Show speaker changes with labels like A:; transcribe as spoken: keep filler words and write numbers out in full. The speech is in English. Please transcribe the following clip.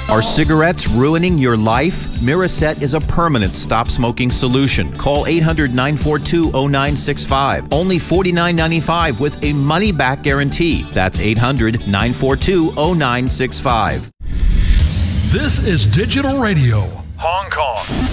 A: Are cigarettes ruining your life? Miraset is a permanent stop-smoking solution. Call eight hundred, nine four two, zero nine six five. Only forty-nine ninety-five with a money-back guarantee. That's eight hundred, nine four two, zero nine six five.
B: This is Digital Radio, Hong Kong.